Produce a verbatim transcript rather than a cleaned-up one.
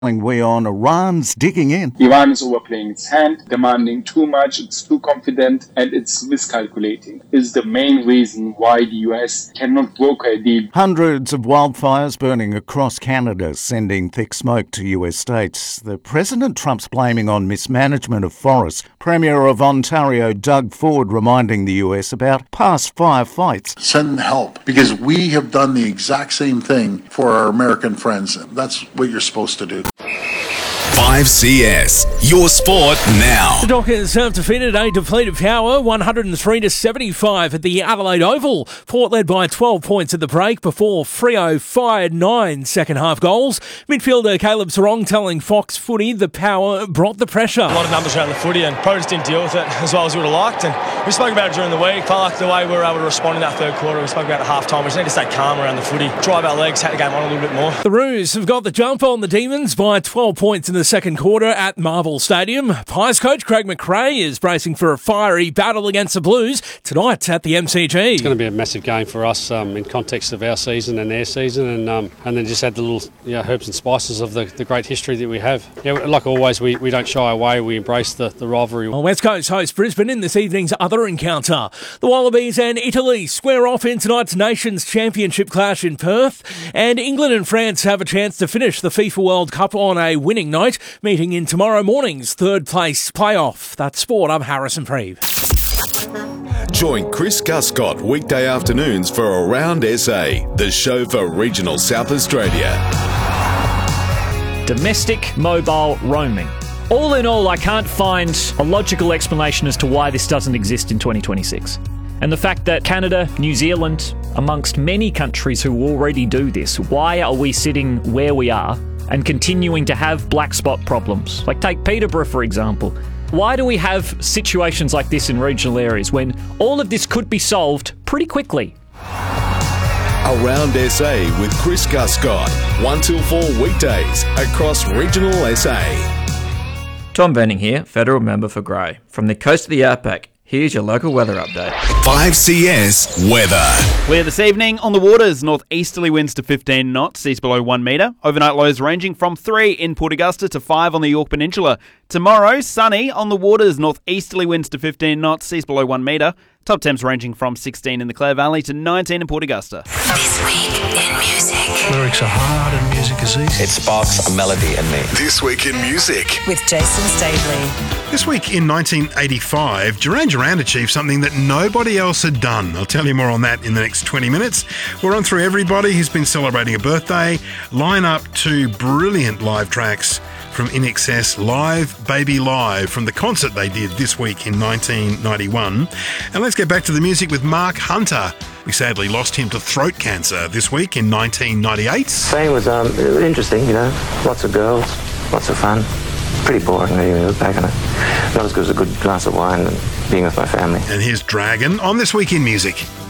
We on Iran's digging in. Iran is overplaying its hand, demanding too much, it's too confident, and it's miscalculating. Is the main reason why the U S cannot broker a deal. Hundreds of wildfires burning across Canada, sending thick smoke to U S states. The President Trump's blaming on mismanagement of forests. Premier of Ontario, Doug Ford, reminding the U S about past firefights. Send help, because we have done the exact same thing for our American friends. That's what you're supposed to do. five C S, your sport now. The Dockers have defeated a depleted Power one hundred three to seventy-five at the Adelaide Oval. Port led by twelve points at the break before Freo fired nine second half goals. Midfielder Caleb Sarong telling Fox Footy the Power brought the pressure. A lot of numbers around the footy and probably just didn't deal with it as well as we would have liked. And we spoke about it during the week. Felt like the way we were able to respond in that third quarter. We spoke about it at half time. We just need to stay calm around the footy, drive our legs, take the game on a little bit more. The Roos have got the jump on the Demons by twelve points in the second quarter at Marvel Stadium. Pies coach Craig McRae is bracing for a fiery battle against the Blues tonight at the M C G. It's going to be a massive game for us um, in context of our season and their season, and um, and then just add the little you know, herbs and spices of the, the great history that we have. Yeah, like always, we, we don't shy away. We embrace the, the rivalry. Well, West Coast hosts Brisbane in this evening's other encounter. The Wallabies and Italy square off in tonight's Nations Championship clash in Perth, and England and France have a chance to finish the FIFA World Cup on a winning note, meeting in tomorrow morning's third place playoff. That's sport. I'm Harrison Preeve. Join Chris Guscott weekday afternoons for Around S A, the show for regional South Australia. Domestic mobile roaming. All in all, I can't find a logical explanation as to why this doesn't exist in twenty twenty-six. And the fact that Canada, New Zealand, amongst many countries who already do this, why are we sitting where we are and continuing to have black spot problems? Like take Peterborough, for example. Why do we have situations like this in regional areas when all of this could be solved pretty quickly? Around S A with Chris Guscott, one till four weekdays across regional S A. Tom Venning here, Federal Member for Grey. From the coast of the Outback, here's your local weather update. five C S weather. Clear this evening on the waters. Northeasterly winds to fifteen knots, seas below one metre. Overnight lows ranging from three in Port Augusta to five on the York Peninsula. Tomorrow, sunny on the waters. Northeasterly winds to fifteen knots, seas below one metre. Top temps ranging from sixteen in the Clare Valley to nineteen in Port Augusta. This week in music. Lyrics are hard and music is easy. It sparks a melody in me. This week in music. With Jason Staveley. This week in nineteen eighty-five, Duran Duran achieved something that nobody else had done. I'll tell you more on that in the next twenty minutes. We'll run through everybody who's been celebrating a birthday, line up two brilliant live tracks from I N X S, Live Baby Live, from the concert they did this week in nineteen ninety-one. And let's get back to the music with Mark Hunter. We sadly lost him to throat cancer this week in nineteen ninety-eight. Fame was um, interesting, you know, lots of girls, lots of fun. Pretty boring when you look back on it. Not as good as a good glass of wine and being with my family. And here's Dragon on This Week in Music.